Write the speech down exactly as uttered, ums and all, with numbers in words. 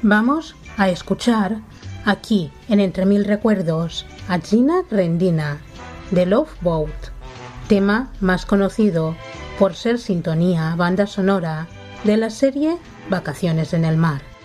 Vamos a escuchar aquí en Entre Mil Recuerdos a Gina Rendina de Love Boat, tema más conocido por ser sintonía banda sonora de la serie Vacaciones en el Mar.